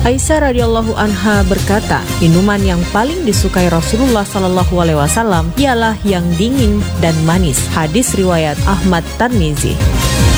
Aisyah radhiyallahu anha berkata, minuman yang paling disukai Rasulullah SAW ialah yang dingin dan manis. Hadis riwayat Ahmad Tirmizi.